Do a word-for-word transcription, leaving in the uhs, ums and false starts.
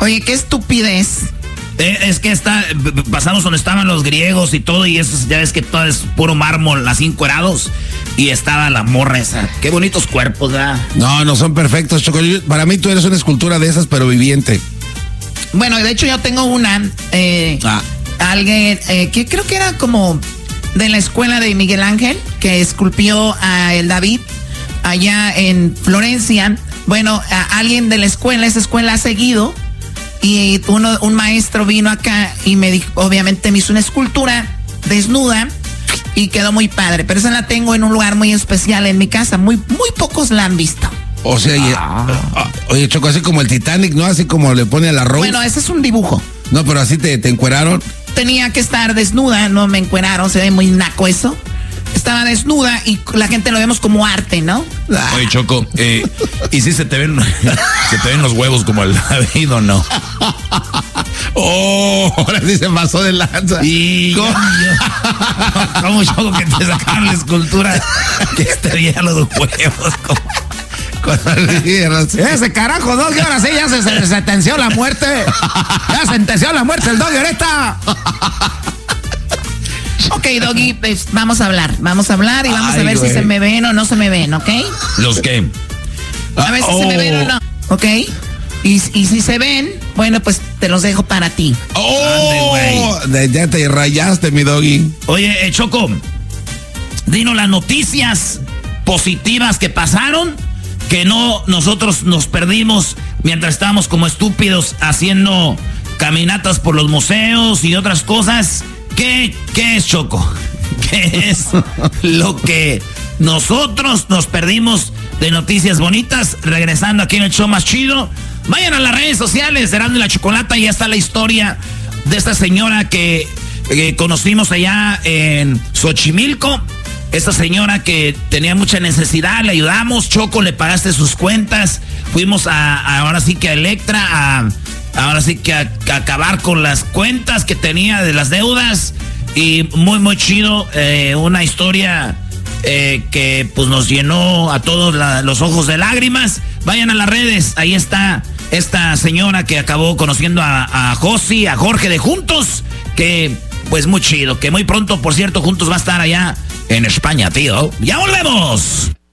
Oye, qué estupidez. Eh, es que está, pasamos donde estaban los griegos y todo, y eso ya ves que todo es puro mármol, así encuerados. Y estaba la morra esa. Qué bonitos cuerpos, ¿verdad? No, no son perfectos, Choco. Para mí tú eres una escultura de esas, pero viviente. Bueno, de hecho yo tengo una. Eh, ah. Alguien eh, que creo que era como de la escuela de Miguel Ángel, que esculpió a el David allá en Florencia. Bueno, a alguien de la escuela, esa escuela ha seguido. Y uno, un maestro vino acá y me dijo, obviamente me hizo una escultura desnuda y quedó muy padre. Pero esa la tengo en un lugar muy especial en mi casa. Muy, muy pocos la han visto. O sea, ah. y, oye, Choco, así como el Titanic, ¿no? Así como le pone al arroz. Bueno, ese es un dibujo. No, pero así te, te encueraron. Tenía que estar desnuda, no me encueraron, se ve muy naco eso. Estaba desnuda y la gente lo vemos como arte, ¿no? Oye, Choco, eh, ¿y si se te ven se te ven los huevos como el David o no? Oh, ahora sí se pasó de lanza. Y ¿cómo, yo, ¿cómo Choco, que te sacaron la escultura que estaría los huevos? Como... Ese carajo, Doggy, ahora sí ya se, se sentenció la muerte. Ya sentenció la muerte el Doggy ahorita. Ok, Doggy, pues vamos a hablar. Vamos a hablar y vamos Ay, a ver güey. si se me ven o no se me ven, ¿ok? ¿Los qué? A ver si oh. se me ven o no, ¿ok? Y, y si se ven, bueno, pues te los dejo para ti. ¡Oh! Ande, ya te rayaste, mi Doggy. Oye, eh, Choco, dinos las noticias positivas que pasaron, que no nosotros nos perdimos mientras estábamos como estúpidos haciendo caminatas por los museos y otras cosas. ¿Qué, qué es, Choco? ¿Qué es lo que nosotros nos perdimos de noticias bonitas? Regresando aquí en el show más chido. Vayan a las redes sociales de Erasmo y la Chocolata y ya está la historia de esta señora que, que conocimos allá en Xochimilco. Esta señora que tenía mucha necesidad, le ayudamos, Choco, le pagaste sus cuentas. Fuimos a, a ahora sí que a Electra, a, ahora sí que a, a acabar con las cuentas que tenía de las deudas. Y muy, muy chido, eh, una historia eh, que pues nos llenó a todos la, los ojos de lágrimas. Vayan a las redes, ahí está esta señora que acabó conociendo a, a Josi, a Jorge de Juntos, que pues muy chido, que muy pronto, por cierto, Juntos va a estar allá en España, tío. ¡Ya volvemos!